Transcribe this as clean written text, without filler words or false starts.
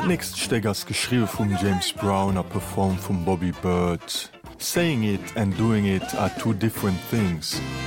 Nächst Steggers geschriwe vum James Brown a Perform vum Bobby Bird. Saying it and doing it are two different things.